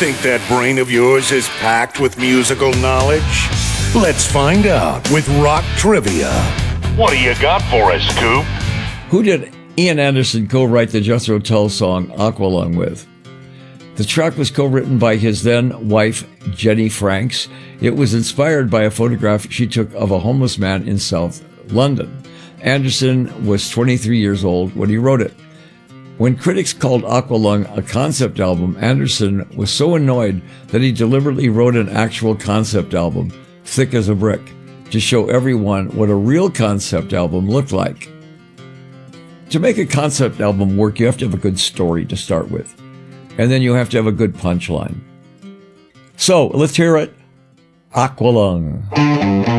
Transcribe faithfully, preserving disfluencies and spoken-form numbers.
think that brain of yours is packed with musical knowledge? Let's find out with Rock Trivia. What do you got for us, Coop? Who did Ian Anderson co-write the Jethro Tull song Aqualung with? The track was co-written by his then wife, Jenny Franks. It was inspired by a photograph she took of a homeless man in South London. Anderson was twenty-three years old when he wrote it. When critics called Aqualung a concept album, Anderson was so annoyed that he deliberately wrote an actual concept album, Thick as a Brick, to show everyone what a real concept album looked like. To make a concept album work, you have to have a good story to start with. And then you have to have a good punchline. So, let's hear it. Aqualung.